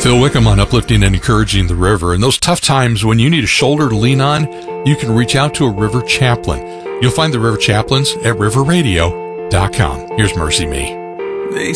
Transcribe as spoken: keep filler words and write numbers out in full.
Phil Wickham on Uplifting and Encouraging the River. In those tough times when you need a shoulder to lean on, you can reach out to a River Chaplain. You'll find the River Chaplains at river radio dot com. Here's Mercy Me. They